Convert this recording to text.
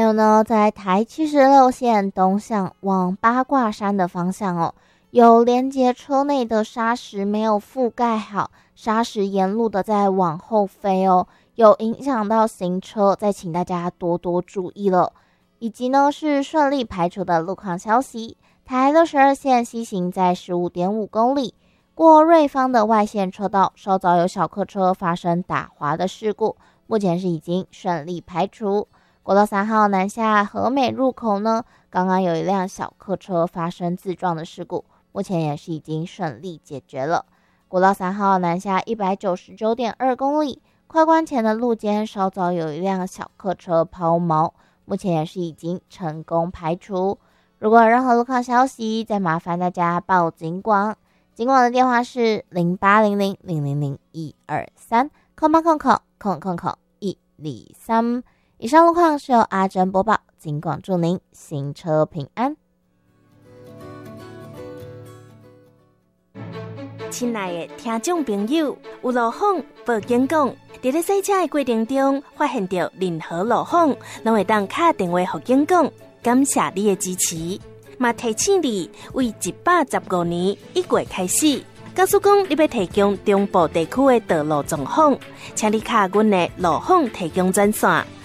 有呢，在台76线东向往八卦山的方向哦，有连接车内的砂石没有覆盖好，砂石沿路的在往后飞哦，有影响到行车，再请大家多多注意了。以及呢是顺利排除的路况消息，台62线西行在 15.5 公里，过瑞芳的外线车道，稍早有小客车发生打滑的事故，目前是已经顺利排除。国道3号南下和美入口呢，刚刚有一辆小客车发生自撞的事故，目前也是已经顺利解决了。国道3号南下 199.2 公里，快关前的路肩稍早有一辆小客车抛锚，目前也是已经成功排除。如果有任何路况消息，再麻烦大家报警广，警广的电话是0800000123 0800000123。以上路况是由阿珍播报，警广祝您行车平安。 亲爱的听众朋友，有路况报警讲，在咧洗车的过程中发现到任何路况，拢会当打电话给警讲，感谢你的支持。嘛提醒你，为115年1月开始，假使讲你要提供中部地区的道路状况，请你卡阮的路况提供专线